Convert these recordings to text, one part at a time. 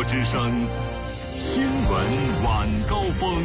之声新闻晚高峰。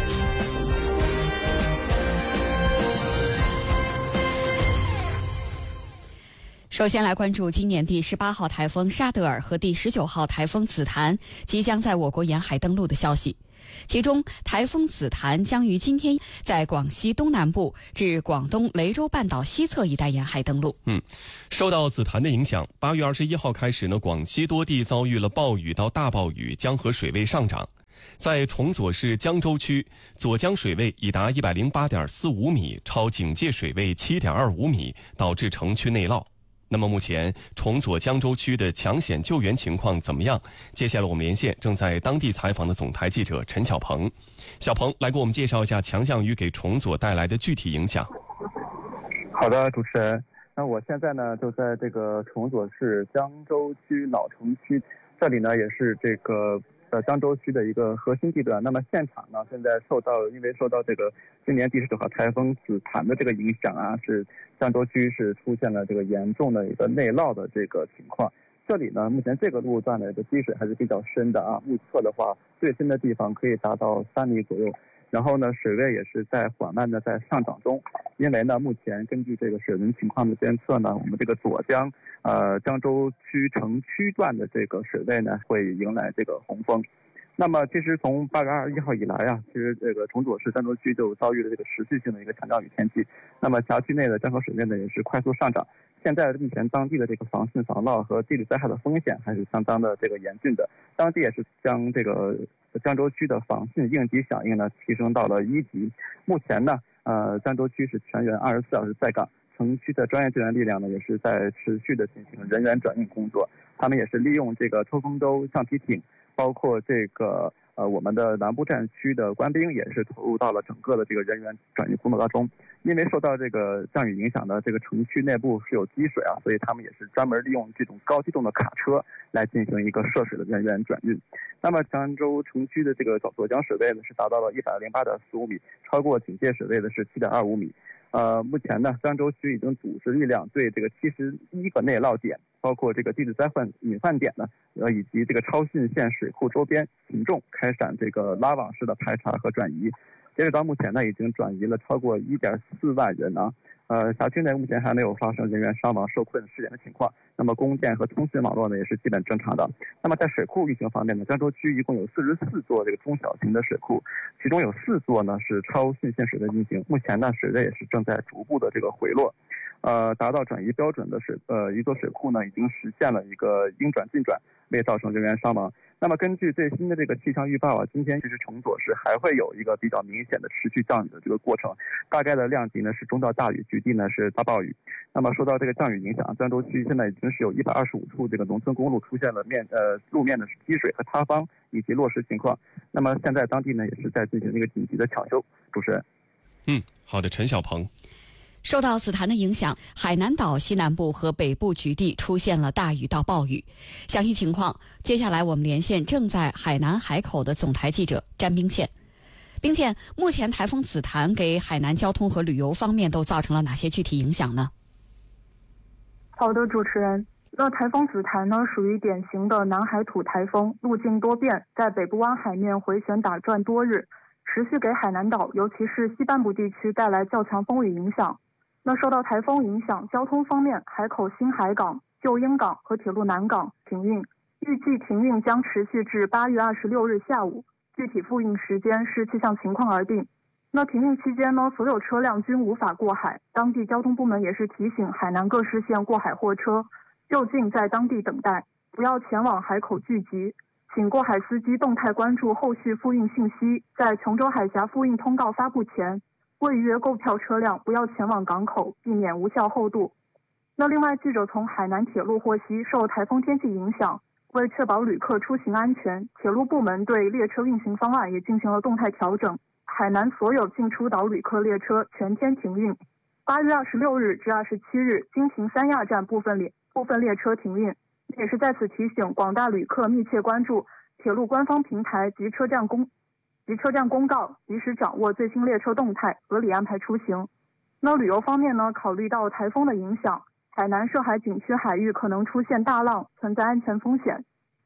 首先来关注今年第18号台风沙德尔和第19号台风紫檀即将在我国沿海登陆的消息。其中，台风紫檀将于今天在广西东南部至广东雷州半岛西侧一带沿海登陆。 受到紫檀的影响，8月21号开始呢，广西多地遭遇了暴雨到大暴雨，江河水位上涨。在崇左市江州区，左江水位已达108.45米，超警戒水位7.25米，导致城区内涝。那么目前崇左江州区的抢险救援情况怎么样？接下来我们连线正在当地采访的总台记者陈小鹏。小鹏来给我们介绍一下强降雨给崇左带来的具体影响。 好的，主持人。那我现在呢就在这个崇左市江州区老城区，这里呢也是这个江州区的一个核心地段。那么现场呢现在因为受到这个今年第19号台风紫檀的这个影响啊，是江州区是出现了这个严重的一个内涝的这个情况。这里呢目前这个路段的一个积水还是比较深的啊，目测的话最深的地方可以达到3米左右。然后呢水位也是在缓慢的在上涨中。因为呢目前根据这个水文情况的监测呢，我们这个左江江州区城区段的这个水位呢会迎来这个洪峰。那么其实从8月21号以来啊，其实这个崇左市江州区就遭遇了这个持续性的一个强降雨天气。那么辖区内的江河水位呢也是快速上涨。现在目前当地的这个防汛防涝和地理灾害的风险还是相当的这个严峻的。当地也是将这个江州区的防汛应急响应呢提升到了1级。目前呢江州区是全员24小时在岗，城区的专业救援力量呢也是在持续的进行人员转运工作。他们也是利用这个抽风舟、橡皮艇，包括这个我们的南部战区的官兵也是投入到了整个的这个人员转运工作当中。因为受到这个降雨影响的这个城区内部是有积水啊，所以他们也是专门利用这种高机动的卡车来进行一个涉水的人员转运。那么江州城区的这个左江水位呢是达到了108.45米，超过警戒水位的是7.25米。目前呢江州区已经组织力量对这个71个内涝点，包括这个地质灾害隐患点呢以及这个超汛县水库周边群众开展这个拉网式的排查和转移。截止到目前呢已经转移了超过1.4万人啊。辖区内目前还没有发生人员伤亡受困失联的情况。那么供电和通讯网络呢也是基本正常的。那么在水库运行方面呢，江州区一共有44座这个中小型的水库，其中有4座呢是超汛限水的运行。目前呢水位也是正在逐步的这个回落。达到转移标准的一座水库呢已经实现了一个应转尽转，未造成人员伤亡。那么根据最新的这个气象预报啊，今天其实崇左市还会有一个比较明显的持续降雨的这个过程，大概的量级呢是中到大雨，局地呢是大暴雨。那么受到这个降雨影响，江州区现在已经是有125处这个农村公路出现了路面的积水和塌方以及落石情况。那么现在当地呢也是在进行一个紧急的抢修。主持人。 好的，陈小鹏。 受到紫檀的影响，海南岛西南部和北部局地出现了大雨到暴雨。详细情况，接下来我们连线正在海南海口的总台记者詹冰倩。冰倩，目前台风紫檀给海南交通和旅游方面都造成了哪些具体影响呢？ 好的，主持人。那台风紫檀呢，属于典型的南海土台风，路径多变，在北部湾海面回旋打转多日，持续给海南岛，尤其是西半部地区带来较强风雨影响。那受到台风影响，交通方面，海口新海港、旧鹰港和铁路南港停运，预计停运将持续至8月26日下午，具体复运时间视气象情况而定。那停运期间呢，所有车辆均无法过海，当地交通部门也是提醒海南各市县过海货车就近在当地等待，不要前往海口聚集，请过海司机动态关注后续复运信息，在琼州海峡复运通告发布前，未预约购票车辆不要前往港口，避免无效后渡。那另外，记者从海南铁路获悉，受台风天气影响，为确保旅客出行安全，铁路部门对列车运行方案也进行了动态调整。海南所有进出岛旅客列车全天停运，8月26日至27日，经停三亚站部分列车停运。也是在此提醒广大旅客密切关注铁路官方平台及车站公告，及时掌握最新列车动态，合理安排出行。那旅游方面呢，考虑到台风的影响，海南涉海景区海域可能出现大浪，存在安全风险。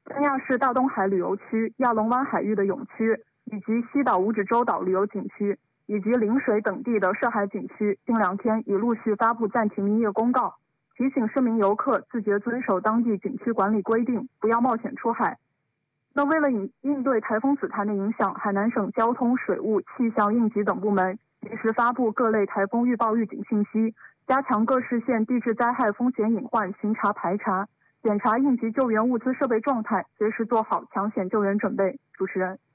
三亚市大东海旅游区、亚龙湾海域的泳区，以及西岛五指洲岛旅游景区以及陵水等地的涉海景区，近2天已陆续发布暂停营业公告，提醒市民游客自觉遵守当地景区管理规定，不要冒险出海。那为了应对台风紫檀的影响，海南省交通、水务、气象、应急等部门及时发布各类台风预报预警信息，加强各市县地质灾害风险隐患巡查排查，检查应急救援物资设备状态，随时做好抢险救援准备。主持人。